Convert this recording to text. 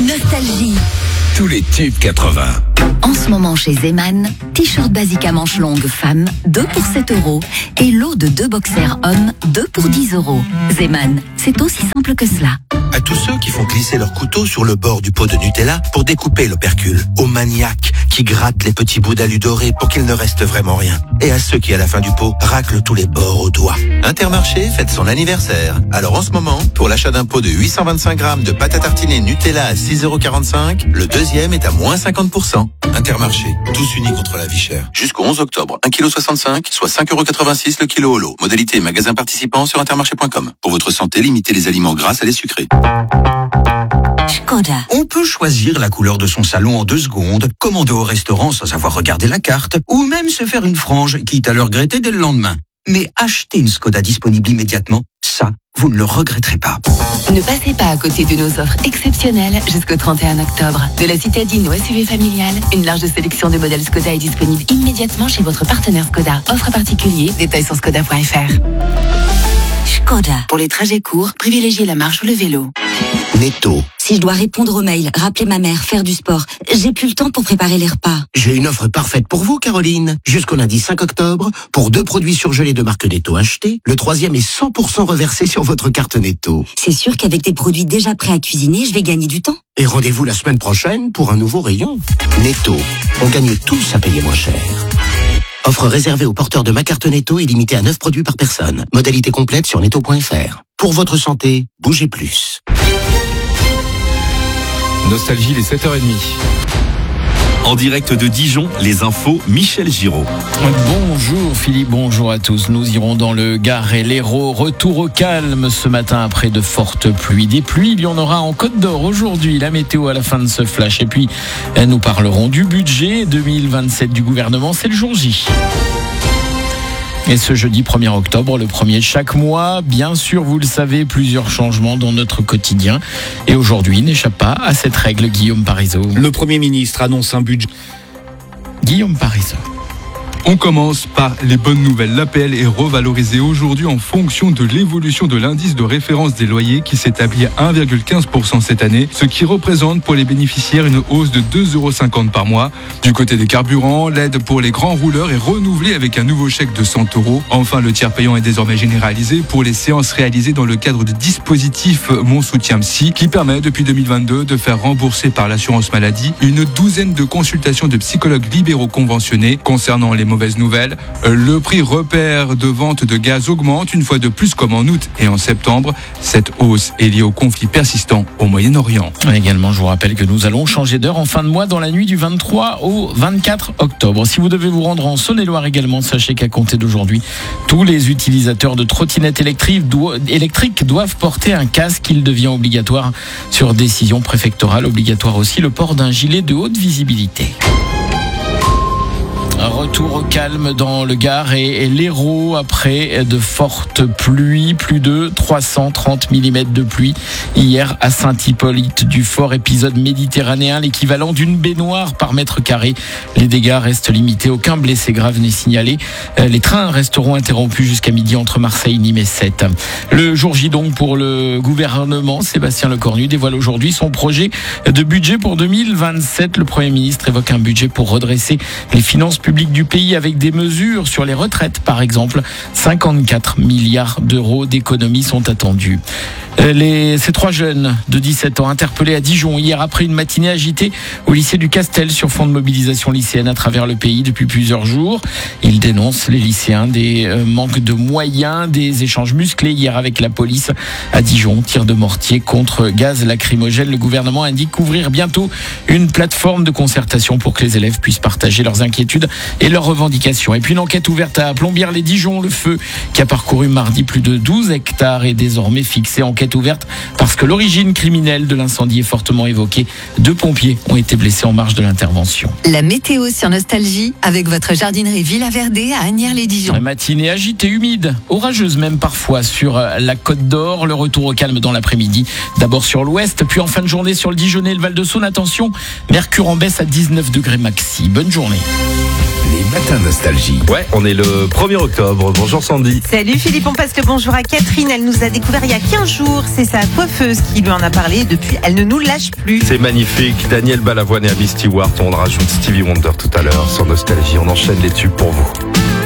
Nostalgie. Tous les tubes 80. En ce moment chez Zeman, t-shirt basique à manches longues femme, 2 pour 7 €. Et lot de 2 boxers hommes, 2 pour 10 €. Zeman, c'est aussi simple que cela. À tous ceux qui font glisser leur couteau sur le bord du pot de Nutella pour découper l'opercule. Aux maniaques qui grattent les petits bouts d'alu doré pour qu'il ne reste vraiment rien. Et à ceux qui, à la fin du pot, raclent tous les bords au doigt. Intermarché fête son anniversaire. Alors en ce moment, pour l'achat d'un pot de 825 grammes de pâte à tartiner Nutella à 6,45 €, le deuxième est à moins 50%. Intermarché, tous unis contre la vie chère. Jusqu'au 11 octobre, 1,65 kg, soit 5,86 € le kilo au lot. Modalité magasin participant sur intermarché.com. Pour votre santé, limitez les aliments gras à les sucrés. Skoda. On peut choisir la couleur de son salon en 2 secondes, commander au restaurant sans savoir regarder la carte, ou même se faire une frange, quitte à le regretter dès le lendemain. Mais acheter une Skoda disponible immédiatement, ça, vous ne le regretterez pas. Ne passez pas à côté de nos offres exceptionnelles jusqu'au 31 octobre. De la citadine au SUV familial, une large sélection de modèles Skoda est disponible immédiatement chez votre partenaire Skoda. Offre particulier, détails sur skoda.fr. Skoda. Pour les trajets courts, privilégiez la marche ou le vélo. Netto. Si je dois répondre aux mails, rappeler ma mère, faire du sport, j'ai plus le temps pour préparer les repas. J'ai une offre parfaite pour vous, Caroline. Jusqu'au lundi 5 octobre, pour 2 produits surgelés de marque Netto achetés, le 3e est 100% reversé sur votre carte Netto. C'est sûr qu'avec des produits déjà prêts à cuisiner, je vais gagner du temps. Et rendez-vous la semaine prochaine pour un nouveau rayon. Netto, on gagne tous à payer moins cher. Offre réservée aux porteurs de ma carte Netto et limitée à 9 produits par personne. Modalité complète sur netto.fr. Pour votre santé, bougez plus. Nostalgie, les 7h30. En direct de Dijon, les infos, Michel Giraud. Bonjour Philippe, bonjour à tous. Nous irons dans le Gard et l'Hérault. Retour au calme ce matin après de fortes pluies. Des pluies, il y en aura en Côte d'Or aujourd'hui. La météo à la fin de ce flash. Et puis, nous parlerons du budget 2027 du gouvernement. C'est le jour J. Et ce jeudi 1er octobre, le premier de chaque mois, bien sûr, vous le savez, plusieurs changements dans notre quotidien. Et aujourd'hui, n'échappe pas à cette règle, Guillaume Parisot. Le Premier ministre annonce un budget. Guillaume Parisot. On commence par les bonnes nouvelles. L'APL est revalorisée aujourd'hui en fonction de l'évolution de l'indice de référence des loyers qui s'établit à 1,15% cette année, ce qui représente pour les bénéficiaires une hausse de 2,50 € par mois. Du côté des carburants, l'aide pour les grands rouleurs est renouvelée avec un nouveau chèque de 100 €. Enfin, le tiers payant est désormais généralisé pour les séances réalisées dans le cadre du dispositif Mon Soutien Psy, qui permet depuis 2022 de faire rembourser par l'assurance maladie une douzaine de consultations de psychologues libéraux conventionnés. Concernant les mauvaises nouvelles, le prix repère de vente de gaz augmente une fois de plus comme en août et en septembre. Cette hausse est liée au conflit persistant au Moyen-Orient. Également, je vous rappelle que nous allons changer d'heure en fin de mois dans la nuit du 23 au 24 octobre. Si vous devez vous rendre en Saône-et-Loire également, sachez qu'à compter d'aujourd'hui, tous les utilisateurs de trottinettes électriques doivent porter un casque. Il devient obligatoire sur décision préfectorale. Obligatoire aussi le port d'un gilet de haute visibilité. Un retour au calme dans le Gard et l'Hérault après de fortes pluies, plus de 330 mm de pluie hier à Saint-Hippolyte-du-Fort, épisode méditerranéen, l'équivalent d'une baignoire par mètre carré. Les dégâts restent limités, aucun blessé grave n'est signalé. Les trains resteront interrompus jusqu'à midi entre Marseille, Nîmes et Sète. Le jour J donc pour le gouvernement, Sébastien Lecornu dévoile aujourd'hui son projet de budget pour 2027. Le Premier ministre évoque un budget pour redresser les finances public du pays avec des mesures sur les retraites par exemple. 54 milliards d'euros d'économies sont attendus. Ces 3 jeunes de 17 ans interpellés à Dijon hier après une matinée agitée au lycée du Castel sur fond de mobilisation lycéenne à travers le pays depuis plusieurs jours. Ils dénoncent, les lycéens, des manques de moyens, des échanges musclés hier avec la police à Dijon. Tir de mortier contre gaz lacrymogène. Le gouvernement indique ouvrir bientôt une plateforme de concertation pour que les élèves puissent partager leurs inquiétudes et leurs revendications. Et puis une enquête ouverte à Plombières-les-Dijon. Le feu qui a parcouru mardi plus de 12 hectares est désormais fixé. Enquête ouverte parce que l'origine criminelle de l'incendie est fortement évoquée. 2 pompiers ont été blessés en marge de l'intervention. La météo sur Nostalgie avec votre jardinerie Villa Verdé à Asnières-les-Dijon. La matinée agitée, humide, orageuse même parfois sur la Côte d'Or. Le retour au calme dans l'après-midi. D'abord sur l'ouest, puis en fin de journée sur le Dijonais et le Val-de-Saône. Attention, mercure en baisse à 19 degrés maxi. Bonne journée. Les Matin Nostalgie. Ouais, on est le 1er octobre. Bonjour Sandy. Salut Philippe, on passe le bonjour à Catherine. Elle nous a découvert il y a 15 jours. C'est sa coiffeuse qui lui en a parlé. Depuis, elle ne nous lâche plus. C'est magnifique. Daniel Balavoine et Abby Stewart. On rajoute Stevie Wonder tout à l'heure sur Nostalgie. On enchaîne les tubes pour vous.